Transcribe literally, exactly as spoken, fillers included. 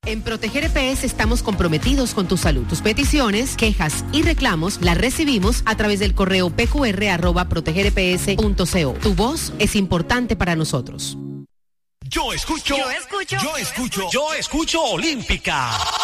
En Proteger E P S estamos comprometidos con tu salud. Tus peticiones, quejas y reclamos las recibimos a través del correo p q r arroba proteger e p s punto co. Tu voz es importante para nosotros. Yo escucho, yo escucho, yo escucho, yo escucho Olímpica.